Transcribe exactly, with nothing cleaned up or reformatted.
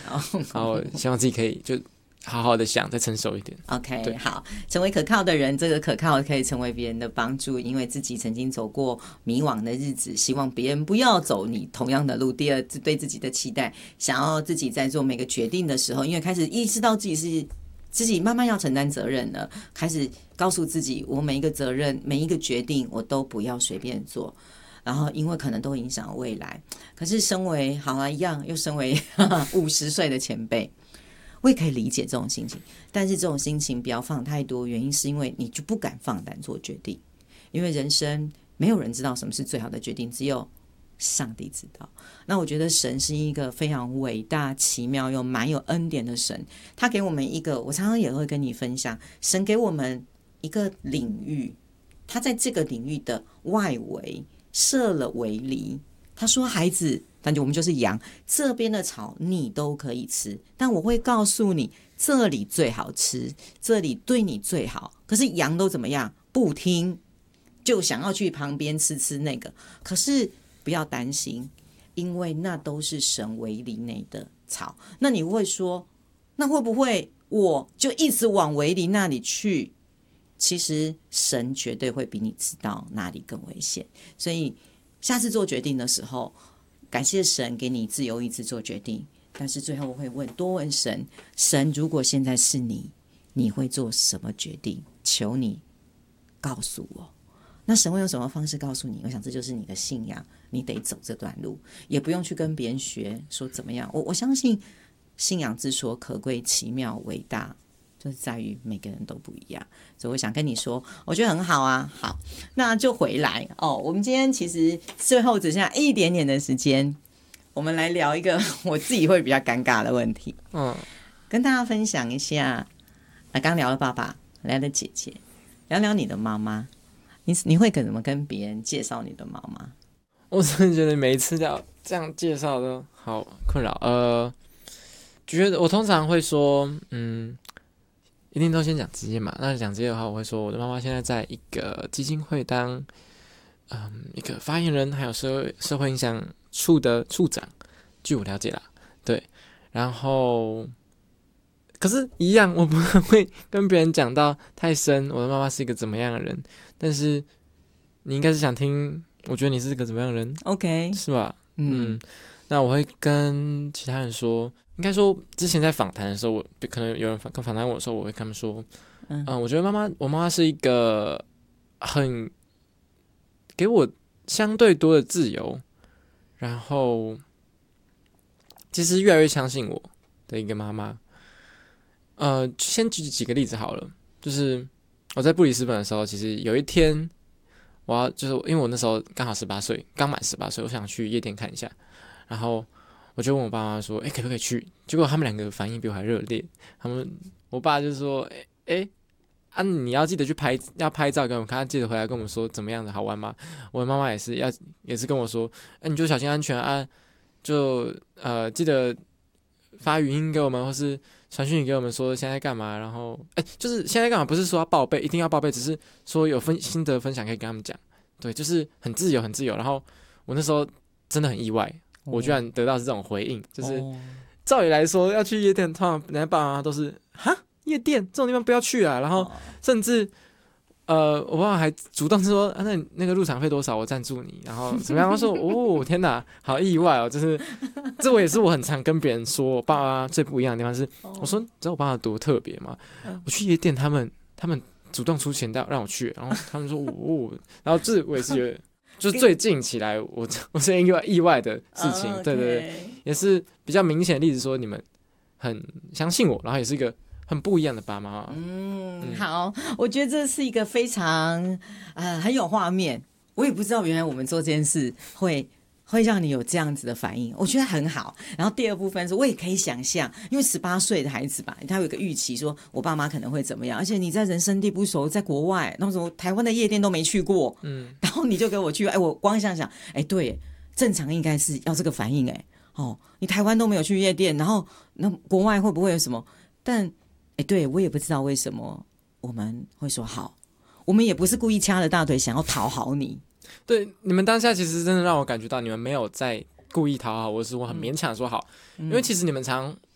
然后希望自己可以就好好的想，再成熟一点。 OK， 好，成为可靠的人，这个可靠可以成为别人的帮助，因为自己曾经走过迷惘的日子，希望别人不要走你同样的路。第二，对自己的期待，想要自己在做每个决定的时候，因为开始意识到自己是自己慢慢要承担责任了，开始告诉自己，我每一个责任每一个决定我都不要随便做，然后因为可能都影响未来。可是身为好了一样又身为五十岁的前辈，我也可以理解这种心情，但是这种心情不要放太多，原因是因为你就不敢放胆做决定，因为人生没有人知道什么是最好的决定，只有上帝知道。那我觉得神是一个非常伟大奇妙又蛮有恩典的神，他给我们一个，我常常也会跟你分享，神给我们一个领域，他在这个领域的外围设了围篱，他说孩子，但就我们就是羊，这边的草你都可以吃，但我会告诉你这里最好吃，这里对你最好。可是羊都怎么样？不听，就想要去旁边吃吃那个。可是不要担心，因为那都是神围篱内的草。那你会说，那会不会我就一直往围篱那里去？其实神绝对会比你知道哪里更危险，所以下次做决定的时候，感谢神给你自由意志做决定，但是最后会问，多问神，神如果现在是你，你会做什么决定？求你告诉我。那神会用什么方式告诉你？我想这就是你的信仰，你得走这段路，也不用去跟别人学说怎么样。我我相信信仰之所可贵、奇妙、伟大，就是在于每个人都不一样。所以我想跟你说，我觉得很好啊。好，那就回来哦。我们今天其实最后只剩下一点点的时间，我们来聊一个我自己会比较尴尬的问题。 嗯， 跟大家分享一下。啊，刚聊了爸爸，聊了姐姐，聊聊你的妈妈。你你会怎么跟别人介绍你的妈妈？ 我真的觉得每一次要这样介绍都好困扰。呃，觉得我通常会说，嗯，一定都先讲职业嘛。那讲职业的话，我会说我的妈妈现在在一个基金会当，嗯，一个发言人，还有社会社会影响处的处长，据我了解啦，对。然后，可是，一样，我不会跟别人讲到太深，我的妈妈是一个怎么样的人。但是，你应该是想听，我觉得你是个怎么样的人 ？OK， 是吧？ 嗯， 嗯，那我会跟其他人说，应该说之前在访谈的时候，我可能有人访访谈我的时候，我会跟他们说，嗯、呃，我觉得妈妈，我妈妈是一个很给我相对多的自由，然后其实越来越相信我的一个妈妈。呃，先举几个例子好了，就是我在布里斯本的时候，其实有一天。我要就是因为我那时候刚好十八岁，刚满十八岁，我想去夜店看一下，然后我就问我爸妈说：“哎、欸，可不可以去？”结果他们两个反应比我还热烈。他们，我爸就说：“哎、欸、哎，啊，你要记得去拍，要拍照给我们看，记得回来跟我们说怎么样的好玩吗？”我的妈妈也是要，也是跟我说：“哎、欸，你就小心安全啊，就呃记得发语音给我们，或是传讯给我们说现在干嘛。然后，哎、欸，就是现在干嘛？不是说要报备，一定要报备，只是说有分心得分享可以跟他们讲。对，就是很自由，很自由。然后我那时候真的很意外，哦、我居然得到这种回应。就是、哦、照理来说，要去夜店，通常人家爸妈都是哈夜店这种地方不要去啊。然后甚至呃，我爸爸还主动说，啊、那你那个入场费多少？我赞助你。然后怎么样？他说哦，天哪，好意外哦！就是这我也是我很常跟别人说，我爸妈最不一样的地方是，哦、我说你知道我爸爸多特别吗？嗯、我去夜店，他们他们。主动出钱让我去，然后他们说哦，然后这我也是觉得，就是最近起来我我是意外意外的事情， oh, okay. 对对对，也是比较明显的例子，说你们很相信我，然后也是一个很不一样的爸妈。 嗯，嗯好，我觉得这是一个非常呃很有画面，我也不知道原来我们做这件事会。会让你有这样子的反应，我觉得很好。然后第二部分是，我也可以想象，因为十八岁的孩子吧，他有一个预期，说我爸妈可能会怎么样，而且你在人生地不熟，在国外，那种台湾的夜店都没去过，嗯，然后你就给我去，哎，我光想想，哎，对，正常应该是要这个反应，哎，哦，你台湾都没有去夜店，然后那国外会不会有什么？但，哎，对我也不知道为什么我们会说好，我们也不是故意掐着大腿想要讨好你。 对，你们当下其实真的让我感觉到你们没有在故意讨好，或是我很勉强说好，嗯、因为其实你们常